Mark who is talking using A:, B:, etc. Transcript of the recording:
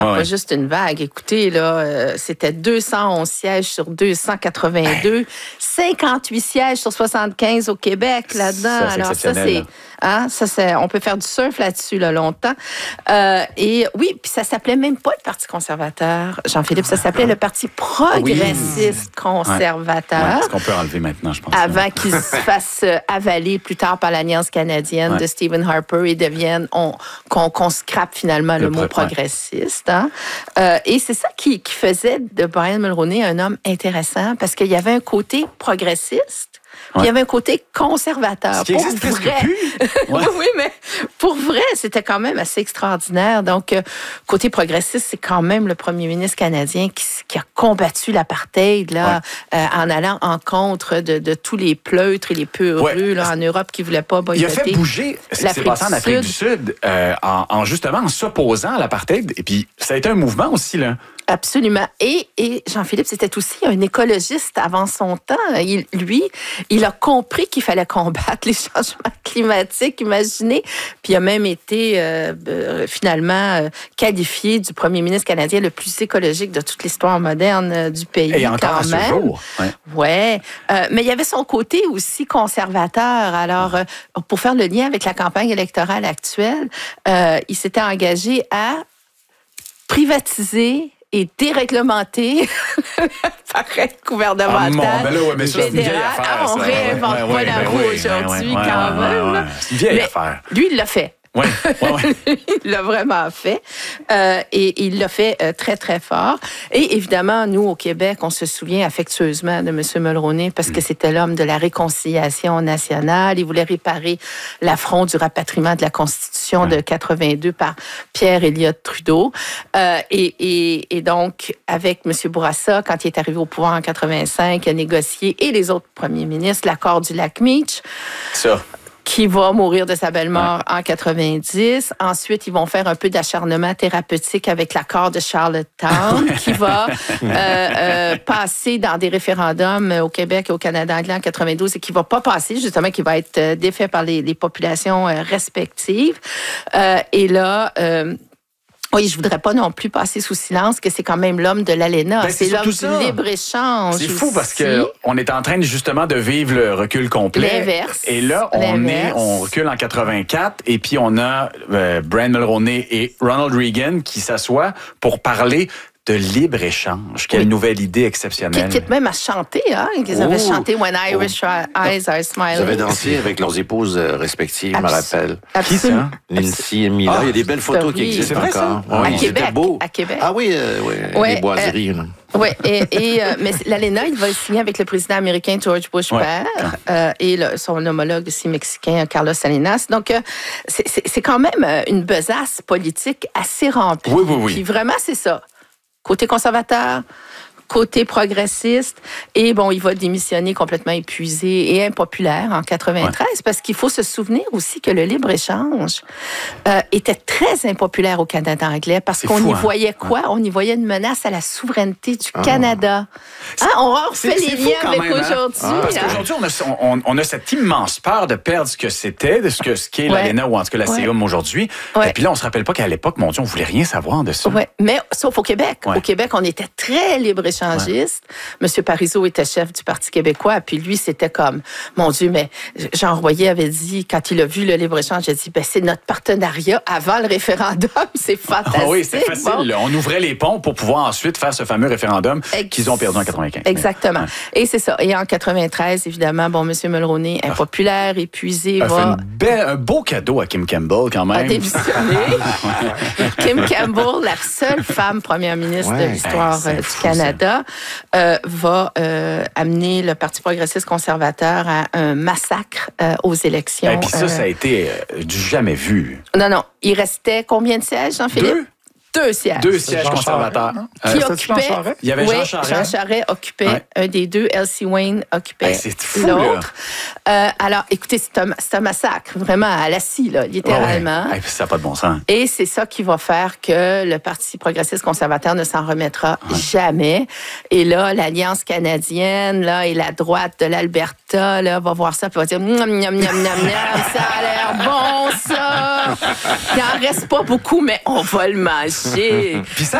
A: Pas juste une vague. Écoutez, là, c'était 211 sièges sur 282, 58 sièges sur 75 au Québec là-dedans.
B: Alors ça,
A: c'est, on peut faire du surf là-dessus là, longtemps. Et oui, puis ça s'appelait même pas le Parti conservateur, Jean-Philippe, ça s'appelait le Parti progressiste conservateur.
B: Ouais, ce qu'on peut enlever maintenant, je pense.
A: Avant qu'il se fasse avaler plus tard par l'Alliance canadienne de Stephen Harper et devienne, qu'on scrape finalement le mot progressiste. Hein? Et c'est ça qui faisait de Brian Mulroney un homme intéressant parce qu'il y avait un côté progressiste. Puis il y avait un côté conservateur.
B: Ce qui existe presque plus.
A: Oui, mais pour vrai, c'était quand même assez extraordinaire. Donc, côté progressiste, c'est quand même le premier ministre canadien qui a combattu l'apartheid là, en allant en contre de tous les pleutres et les peureux là, en Europe qui ne voulaient pas boycotter.
B: Il a fait bouger ce qui s'est passé en Afrique du Sud justement en s'opposant à l'apartheid. Et puis, ça a été un mouvement aussi, là.
A: Absolument. Et Jean-Philippe, c'était aussi un écologiste avant son temps. Il a compris qu'il fallait combattre les changements climatiques, imaginez. Puis il a même été finalement qualifié du premier ministre canadien le plus écologique de toute l'histoire moderne du pays.
B: Et encore à ce jour.
A: Ouais. Mais il y avait son côté aussi conservateur. Alors, pour faire le lien avec la campagne électorale actuelle, il s'était engagé à privatiser et déréglementé l'appareil gouvernemental
B: mais ça, c'est une vieille affaire.
A: On réinvente pas la roue aujourd'hui quand même.
B: C'est une vieille affaire.
A: Lui, il l'a fait.
B: Oui.
A: Il l'a vraiment fait. Et il l'a fait très, très fort. Et évidemment, nous, au Québec, on se souvient affectueusement de M. Mulroney parce que c'était l'homme de la réconciliation nationale. Il voulait réparer l'affront du rapatriement de la Constitution de 82 par Pierre Elliott Trudeau. Et donc, avec M. Bourassa, quand il est arrivé au pouvoir en 85, il a négocié, et les autres premiers ministres, l'accord du lac Meach.
B: Ça.
A: Qui va mourir de sa belle mort en 90. Ensuite, ils vont faire un peu d'acharnement thérapeutique avec l'accord de Charlottetown, qui va passer dans des référendums au Québec et au Canada anglais en 92 et qui va pas passer, justement, qui va être défait par les populations respectives. Et là... oui, je voudrais pas non plus passer sous silence que c'est quand même l'homme de l'ALENA. C'est l'homme du libre-échange.
B: C'est fou parce qu'on est en train justement de vivre le recul complet.
A: L'inverse.
B: Et là, on recule en 84 et puis on a Brian Mulroney et Ronald Reagan qui s'assoient pour parler de libre-échange. Quelle nouvelle idée exceptionnelle.
A: Qui est même à chanter, hein? Ils avaient chanté When Irish Eyes Are Smiling.
C: Ils avaient dansé avec leurs épouses respectives, je me rappelle.
A: Qui
B: ça?
C: Lindsay et Mila. Il y a des belles photos qui existent encore.
A: À Québec.
C: Beau.
A: À Québec.
C: Ah oui, les boiseries.
A: Oui, mais l'ALENA, il va signer avec le président américain George Bush père et son homologue aussi mexicain Carlos Salinas. Donc, c'est quand même une besace politique assez remplie.
B: Oui.
A: Puis vraiment, c'est ça. Côté conservateur, côté progressiste. Et bon, il va démissionner complètement épuisé et impopulaire en 93 parce qu'il faut se souvenir aussi que le libre-échange était très impopulaire au Canada anglais parce qu'on y voyait quoi? On y voyait une menace à la souveraineté du Canada. On refait les liens avec aujourd'hui.
B: Parce qu'aujourd'hui, on a cette immense peur de perdre ce que c'était, de ce qu'est l'ALENA ou en tout cas la CIUM aujourd'hui. Et puis là, on se rappelle pas qu'à l'époque, mon Dieu, on voulait rien savoir de ça.
A: Oui, mais sauf au Québec. Au Québec, on était très libre-échangiste. Monsieur Parizeau était chef du Parti québécois, puis lui, c'était comme, mon Dieu, mais Jean Royer avait dit, quand il a vu le libre-échange, il a dit, c'est notre partenariat avant le référendum, c'est fantastique.
B: Oui, c'était facile. On ouvrait les ponts pour pouvoir ensuite faire ce fameux référendum qu'ils ont perdu en 95.
A: Exactement. Et c'est ça. Et en 93, évidemment, monsieur Mulroney, impopulaire, épuisé, va...
B: fait un beau cadeau à Kim Campbell, quand même.
A: A démissionné. Kim Campbell, la seule femme première ministre de l'histoire du Canada, va amener le Parti progressiste conservateur à un massacre aux élections.
B: Et puis ça a été du jamais vu.
A: Non. Il restait combien de sièges, Jean-Philippe? 2 sièges.
B: 2 sièges conservateurs.
A: Qui occupaient...
B: Il y avait Jean Charest.
A: Jean Charest occupait un des deux. Elsie Wayne occupait l'autre. Alors, écoutez, c'est un massacre, vraiment, à la scie, là, littéralement.
B: Ça n'a pas de bon sens.
A: Et c'est ça qui va faire que le Parti progressiste conservateur ne s'en remettra jamais. Et là, l'Alliance canadienne là, et la droite de l'Alberta là, va voir ça et va dire « Miam, miam, miam, miam, miam, ça a l'air bon, ça! » Il n'en reste pas beaucoup, mais On va le mâcher.
B: Puis ça